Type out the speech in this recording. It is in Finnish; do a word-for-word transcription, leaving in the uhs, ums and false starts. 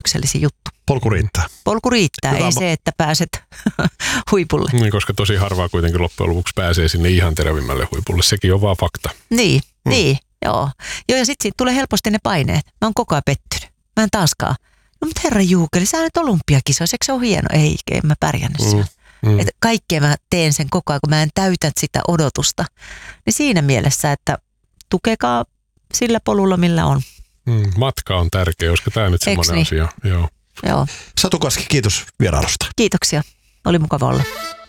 merkityksellisin juttu. Polku riittää. Polku riittää, Hyvä. ei se, että pääset huipulle. Niin, koska tosi harvaa kuitenkin loppujen lopuksi pääsee sinne ihan terävimmälle huipulle. Sekin on vaan fakta. Niin, Mm. niin, joo. Joo, ja sitten siitä tulee helposti ne paineet. Mä oon koko ajan pettynyt. Mä en taaskaan. No mutta herra Juukeli, sä nyt olympiakisoissa, eikö se ole hieno? Ei, en mä pärjännyt Mm. siellä. Mm. Että kaikkea mä teen sen koko ajan, kun mä en täytä sitä odotusta. Niin siinä mielessä, että tukekaa sillä polulla, millä on. Mm. Matka on tärkeä, koska tämä nyt semmoinen niin? asia. Joo. Joo. Satu Kaski, kiitos vierailusta. Kiitoksia. Oli mukava olla.